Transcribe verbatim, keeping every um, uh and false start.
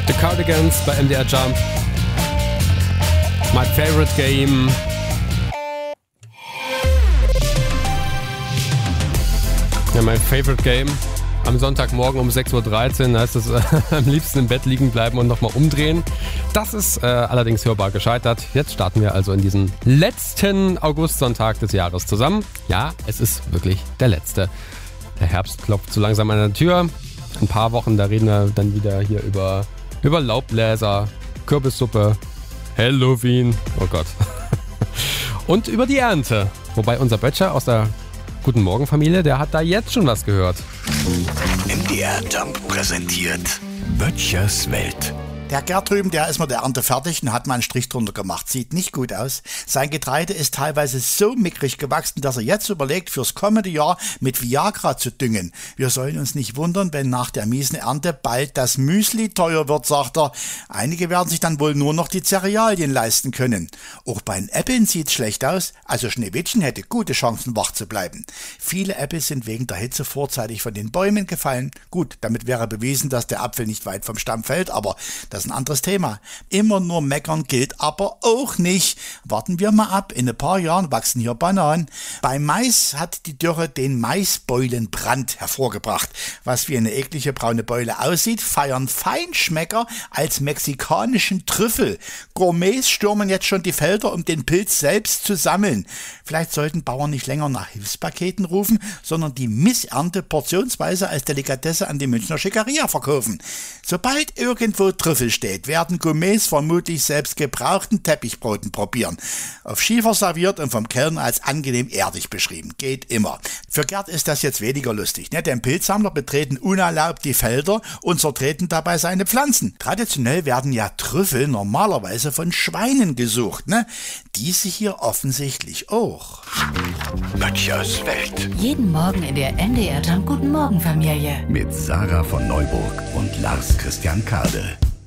The Cardigans bei M D R Jump. My favorite game. Ja, mein favorite game. Am Sonntagmorgen um sechs Uhr dreizehn heißt es äh, am liebsten im Bett liegen bleiben und nochmal umdrehen. Das ist äh, allerdings hörbar gescheitert. Jetzt starten wir also in diesen letzten Augustsonntag des Jahres zusammen. Ja, es ist wirklich der letzte. Der Herbst klopft so langsam an der Tür. Ein paar Wochen, da reden wir dann wieder hier über, über Laubbläser, Kürbissuppe, Halloween, oh Gott. Und über die Ernte. Wobei unser Böttcher aus der Guten Morgen Familie, der hat da jetzt schon was gehört. M D R Jump präsentiert Böttchers Welt. Der Gerd drüben, der ist mit der Ernte fertig und hat mal einen Strich drunter gemacht. Sieht nicht gut aus. Sein Getreide ist teilweise so mickrig gewachsen, dass er jetzt überlegt, fürs kommende Jahr mit Viagra zu düngen. Wir sollen uns nicht wundern, wenn nach der miesen Ernte bald das Müsli teuer wird, sagt er. Einige werden sich dann wohl nur noch die Cerealien leisten können. Auch bei den Äpfeln sieht's schlecht aus, also Schneewittchen hätte gute Chancen, wach zu bleiben. Viele Äpfel sind wegen der Hitze vorzeitig von den Bäumen gefallen. Gut, damit wäre bewiesen, dass der Apfel nicht weit vom Stamm fällt, aber das ist ein anderes Thema. Immer nur meckern gilt aber auch nicht. Warten wir mal ab, in ein paar Jahren wachsen hier Bananen. Beim Mais hat die Dürre den Maisbeulenbrand hervorgebracht. Was wie eine eklige braune Beule aussieht, feiern Feinschmecker als mexikanischen Trüffel. Gourmets stürmen jetzt schon die Felder, um den Pilz selbst zu sammeln. Vielleicht sollten Bauern nicht länger nach Hilfspaketen rufen, sondern die Missernte portionsweise als Delikatesse an die Münchner Schickeria verkaufen. Sobald irgendwo Trüffel steht, werden Gourmets vermutlich selbst gebrauchten Teppichbroten probieren. Auf Schiefer serviert und vom Kellner als angenehm erdig beschrieben. Geht immer. Für Gerd ist das jetzt weniger lustig, ne? Denn Pilzsammler betreten unerlaubt die Felder und zertreten dabei seine Pflanzen. Traditionell werden ja Trüffel normalerweise von Schweinen gesucht, ne? Diese hier offensichtlich auch. Böttchers Welt. Jeden Morgen in der M D R Jump Guten Morgen Familie. Mit Sarah von Neuburg und Lars Christian Kade.